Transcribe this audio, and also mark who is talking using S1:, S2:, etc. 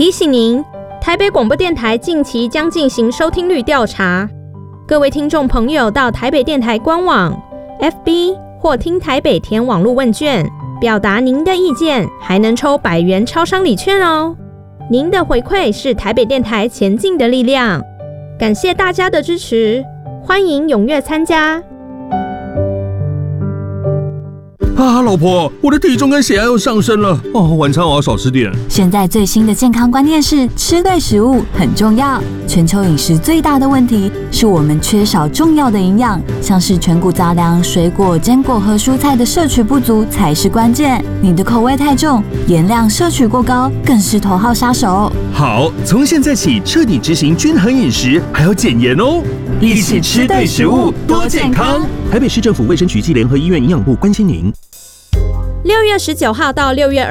S1: 提醒您，台北广播电台近期将进行收听率调查，各位听众朋友到台北电台官网、FB 或听台北填网络问卷，表达您的意见，还能抽100元超商礼券哦。您的回馈是台北电台前进的力量，感谢大家的支持，欢迎踊跃参加。
S2: 老婆，我的体重跟血压又上升了晚餐我要少吃点。
S3: 现在最新的健康观念是吃对食物很重要。全球饮食最大的问题是我们缺少重要的营养，像是全谷杂粮、水果、坚果和蔬菜的摄取不足才是关键。你的口味太重，盐量摄取过高，更是头号杀手。
S2: 好，从现在起彻底执行均衡饮食，还要减盐哦。一起吃对食物，多健康。台北市政府卫生局暨联合医院营养部关心您。
S1: 6月19号到6月